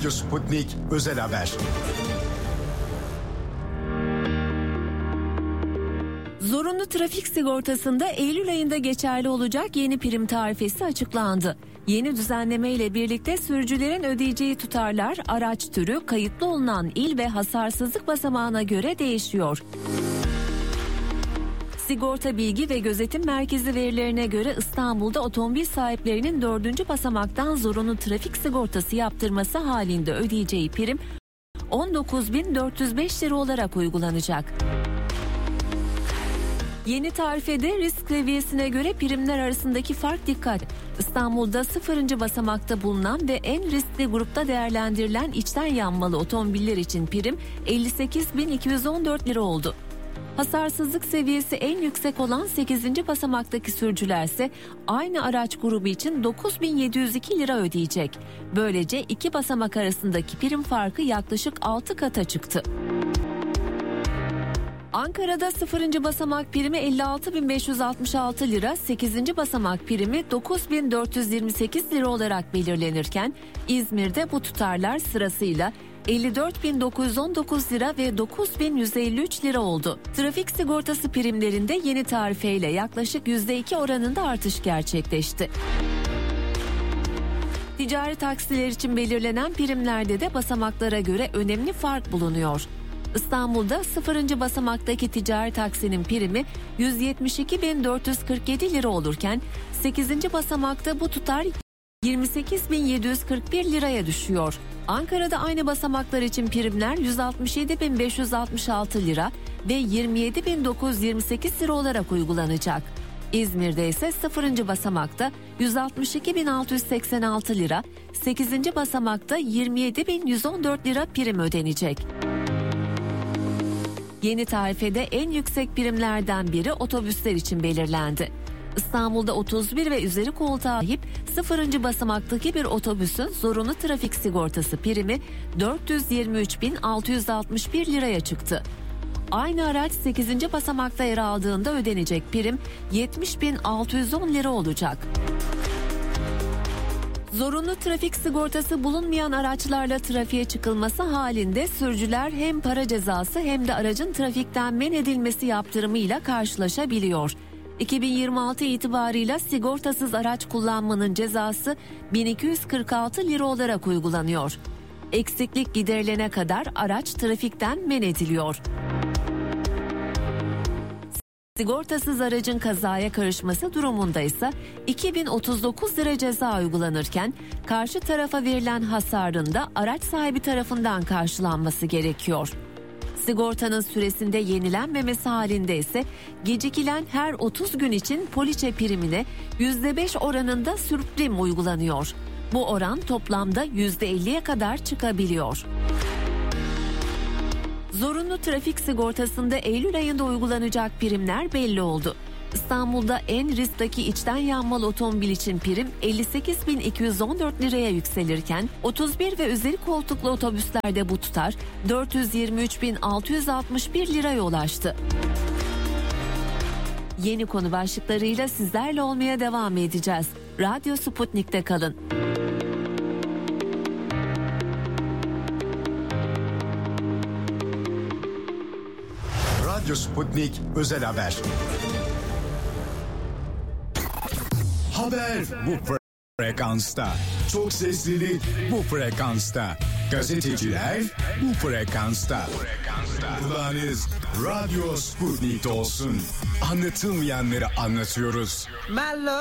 Radyo Sputnik Özel Haber. Zorunlu trafik sigortasında Eylül ayında geçerli olacak yeni prim tarifesi açıklandı. Yeni düzenleme ile birlikte sürücülerin ödeyeceği tutarlar araç türü, kayıtlı olunan il ve hasarsızlık basamağına göre değişiyor. Sigorta Bilgi ve Gözetim Merkezi verilerine göre İstanbul'da otomobil sahiplerinin 4. basamaktan zorunlu trafik sigortası yaptırması halinde ödeyeceği prim 19.405 lira olarak uygulanacak. Yeni tarifede risk seviyesine göre primler arasındaki fark dikkat. İstanbul'da 0. basamakta bulunan ve en riskli grupta değerlendirilen içten yanmalı otomobiller için prim 58.214 lira oldu. Hasarsızlık seviyesi en yüksek olan 8. basamaktaki sürücülerse aynı araç grubu için 9.702 lira ödeyecek. Böylece iki basamak arasındaki prim farkı yaklaşık 6 kata çıktı. Ankara'da 0. basamak primi 56.566 lira, 8. basamak primi 9.428 lira olarak belirlenirken İzmir'de bu tutarlar sırasıyla 54.919 lira ve 9.153 lira oldu. Trafik sigortası primlerinde yeni tarifeyle yaklaşık %2 oranında artış gerçekleşti. Ticari taksiler için belirlenen primlerde de basamaklara göre önemli fark bulunuyor. İstanbul'da 0. basamaktaki ticari taksinin primi 172.447 lira olurken 8. basamakta bu tutar 28.741 liraya düşüyor. Ankara'da aynı basamaklar için primler 167.566 lira ve 27.928 lira olarak uygulanacak. İzmir'de ise 0. basamakta 162.686 lira, 8. basamakta 27.114 lira prim ödenecek. Yeni tarifede en yüksek primlerden biri otobüsler için belirlendi. İstanbul'da 31 ve üzeri koltuğa sahip 0. basamaktaki bir otobüsün zorunlu trafik sigortası primi 423.661 liraya çıktı. Aynı araç 8. basamakta yer aldığında ödenecek prim 70.610 lira olacak. Zorunlu trafik sigortası bulunmayan araçlarla trafiğe çıkılması halinde sürücüler hem para cezası hem de aracın trafikten men edilmesi yaptırımıyla karşılaşabiliyor. 2026 itibarıyla sigortasız araç kullanmanın cezası 1246 lira olarak uygulanıyor. Eksiklik giderilene kadar araç trafikten men ediliyor. Sigortasız aracın kazaya karışması durumunda ise 2039 lira ceza uygulanırken karşı tarafa verilen hasarın da araç sahibi tarafından karşılanması gerekiyor. Sigortanın süresinde yenilenmemesi halinde ise gecikilen her 30 gün için poliçe primine %5 oranında sürprim uygulanıyor. Bu oran toplamda %50'ye kadar çıkabiliyor. Zorunlu trafik sigortasında Eylül ayında uygulanacak primler belli oldu. İstanbul'da en riskteki içten yanmalı otomobil için prim 58.214 liraya yükselirken 31 ve üzeri koltuklu otobüslerde bu tutar 423.661 liraya ulaştı. Yeni konu başlıklarıyla sizlerle olmaya devam edeceğiz. Radyo Sputnik'te kalın. Radyo Sputnik Özel Haber. Haber bu frekansta. Çok seslilik bu frekansta. Gazeteciler bu frekansta. Kulağınız Radyo Sputnik olsun. Anlatılmayanları anlatıyoruz.